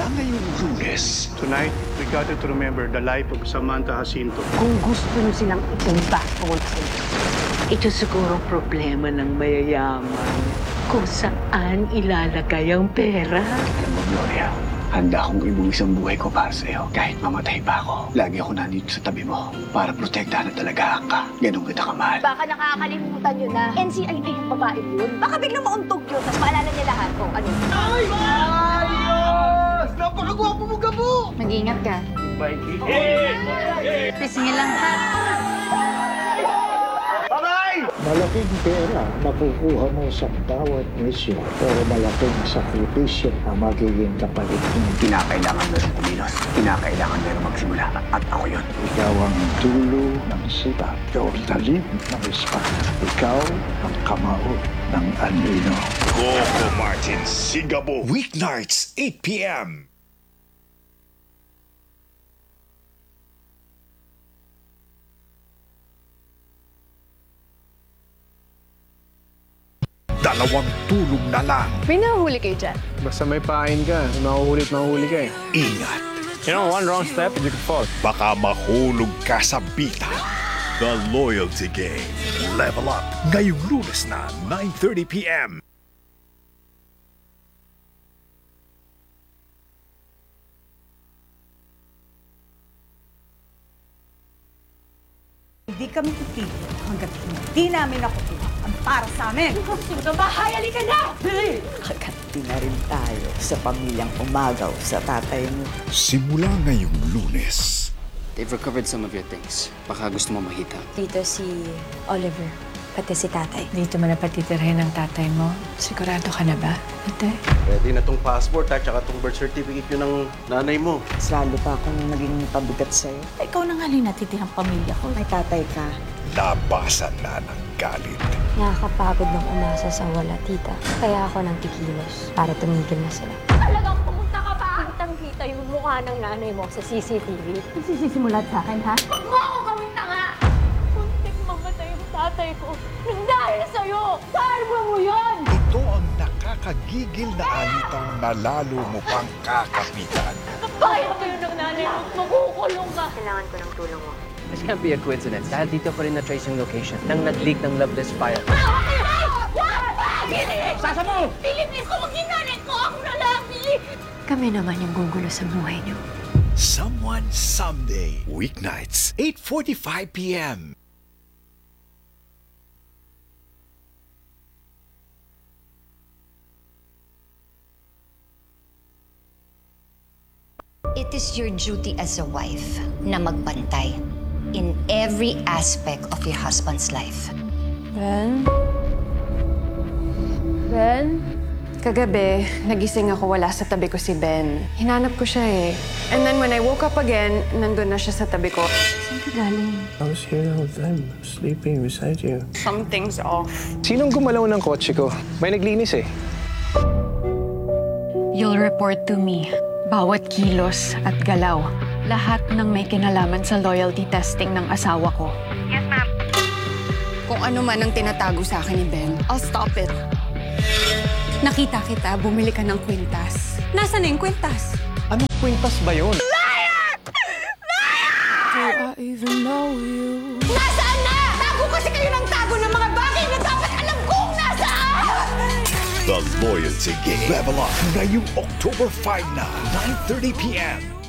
ngayong Lunes. Tonight, we gather to remember the life of Samantha Jacinto. Kung gusto nyo silang itumba tungkol sa inyo, ito siguro problema ng mayayaman. Kung saan ilalagay ang pera. Alam mo, Gloria, handa akong ibong isang buhay ko para sa'yo. Kahit mamatay pa ako, lagi ako nandito sa tabi mo para protektahan at talagaan ka. Ganun kita kamahal. Baka nakakalimutan nyo na NCIA yung babae yun. Baka biglang mauntog yun, tapos maalala niya lahat. O, ano? Ayos! Napakagwapo mo gabo! Mag-ingat ka. Sige lang, ha? Malaking pera makukuha mo sa bawat misyon, pero malaking sakripisyo ang magiging kapalit mo. Kinakailangan merong kumilos. Kinakailangan merong magsimula. At ako yun. Ikaw ang dulo ng sipag. Ikaw ang talim ng espada. Ikaw ang kamao ng anino. Coco Martin Sigabo. Weeknights, 8 p.m. Dalawang tulong na lang. May nahuli kayo dyan. Basta may pain ka, mahuhulit ka eh. Ingat. You know, one wrong step, you could fall. Baka mahulog ka sa bita. The Loyalty Game. Level up. Ngayong Lunes na, 9:30 p.m. Hindi kami titigil hanggat hindi namin nakukuha ang para sa amin. Suga bahay, halika na! Kaganti na rin tayo sa pamilyang umagaw sa tatay mo. Simula ngayong Lunes. They've recovered some of your things. Baka gusto mo makita. Dito si Oliver, pati si tatay. Dito mo na patitirhin ng tatay mo. Sigurado ka na ba, ate? Pwede na tong passport at saka tong birth certificate yun ng nanay mo. Mas lalo pa akong naging pabigat sa'yo. Ikaw na nga lang natitirang pamilya ko. May tatay ka. Nabasa na ng galit. Nakakapagod ng umasa sa wala, tita. Kaya ako nang tikilos para tumigil na sila. Talagang pumunta ka pa! Kitang-kita yung mukha ng nanay mo sa CCTV. Nagsisisimulat sa akin, ha? Huwag mo ako gawin tanga! Kunting mamatay yung tatay ko nang dahil sa'yo! Salva mo yun! Ito ang nakakagigil na alitang nalalo mo pang kakapitan. Bayad kayo ng nanay mo! Makukulong ka! Kailangan ko ng tulong mo. This can't be a coincidence dahil dito pa rin na-trace yung location nang nag-leak ng Loveless file. Sasa mo! Pilipis ko! Huwag yung nanay ko! Ako na lang! Kami naman yung gugulo sa buhay niyo. Someone Someday. Weeknights, 8:45 p.m. It is your duty as a wife na magbantay in every aspect of your husband's life. Ben? Ben? Kagabi, nagising ako, wala sa tabi ko si Ben. Hinanap ko siya eh. And then when I woke up again, nandun na siya sa tabi ko. Saan ka galing? I was here the whole time, sleeping beside you. Something's off. Sinong gumalaw ng kotse ko? May naglinis eh. You'll report to me. Bawat kilos at galaw. Lahat ng may kinalaman sa loyalty testing ng asawa ko. Yes, ma'am. Kung ano man ang tinatago sa akin ni Ben, I'll stop it. Nakita kita, bumili ka ng kwintas. Nasaan na yung kwintas? Anong kwintas ba yun? Nasaan na? Tago kasi kayo ng tago ng mga bagay na dapat alam kong nasaan! The Loyalty Game. Level up ngayong October 5 na, 9:30 p.m.